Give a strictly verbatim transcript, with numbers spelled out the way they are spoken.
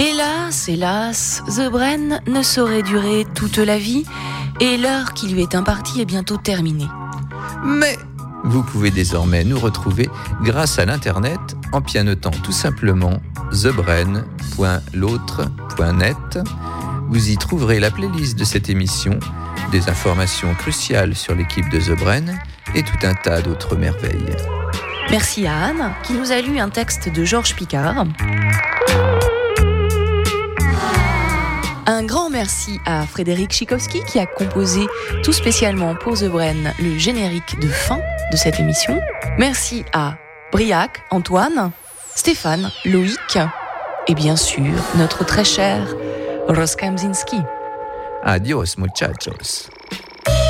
Hélas, hélas, The Bren ne saurait durer toute la vie et l'heure qui lui est impartie est bientôt terminée. Mais vous pouvez désormais nous retrouver grâce à l'internet en pianotant tout simplement the bren point l'autre point net. Vous y trouverez la playlist de cette émission, des informations cruciales sur l'équipe de The Bren et tout un tas d'autres merveilles. Merci à Anne qui nous a lu un texte de Georges Picard. Un grand merci à Frédéric Tchaikovsky qui a composé tout spécialement pour The Bren le générique de fin de cette émission. Merci à Briac, Antoine, Stéphane, Loïc et bien sûr notre très cher Roska Mzinski. Adios muchachos.